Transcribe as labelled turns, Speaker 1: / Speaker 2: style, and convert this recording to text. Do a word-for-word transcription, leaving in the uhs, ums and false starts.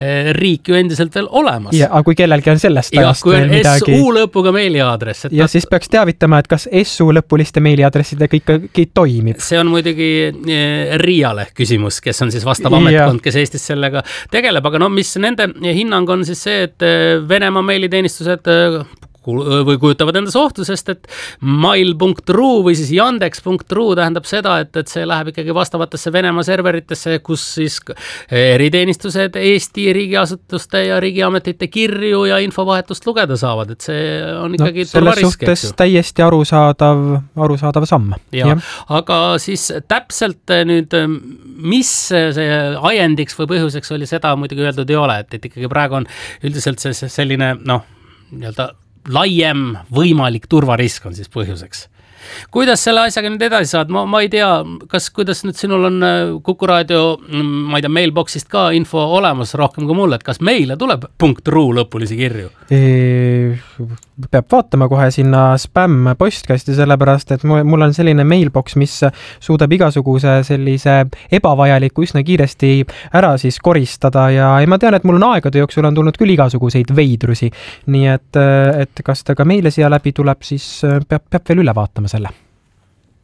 Speaker 1: riik ju endiselt veel olemas.
Speaker 2: Ja, aga kui kellelgi on sellest
Speaker 1: ja,
Speaker 2: ajast
Speaker 1: kui on
Speaker 2: midagi...
Speaker 1: S U lõpuga meiliaadress.
Speaker 2: Ja ta... siis peaks teavitama, et kas S U lõpuliste meiliaadressidega ikkagi toimib.
Speaker 1: See on muidugi Riiale küsimus, kes on siis vastav ametkond, kes Eestis sellega tegeleb. Aga no mis nende hinnang on siis see, et Venemaa meiliteenistused või kujutavad endas ohtu, sest et mail punkt ru või siis yandex punkt ru tähendab seda, et, et see läheb ikkagi vastavatesse Venemaa serveritesse, kus siis eriteenistused Eesti riigiasutuste ja riigiametite kirju ja infovahetust lugeda saavad, et see on ikkagi no,
Speaker 2: selles suhtes täiesti arusaadav, arusaadav samm.
Speaker 1: Ja, ja. Aga siis täpselt nüüd, mis see ajendiks või põhjuseks oli, seda muidugi öeldud ei ole, et, et ikkagi praegu on üldiselt see selline, noh, nii-öelda laiem võimalik turvarisk on siis põhjuseks. Kuidas selle asjaga nüüd edasi saad? Ma, ma ei tea, kas kuidas nüüd sinul on Kuku Raadio, ma ei tea, mailboxist ka info olemas rohkem kui mulle, et kas meile tuleb punkt ru lõpulisi kirju?
Speaker 2: E, peab vaatama kohe sinna spam postkasti, sellepärast, et mul on selline mailbox, mis suudab igasuguse sellise ebavajaliku üsna kiiresti ära siis koristada ja ma tean, et mul on aegade jooksul on tulnud küll igasuguseid veidrusi. Nii et, et kas ta ka meile siia läbi tuleb, siis peab, peab veel üle vaatama selle.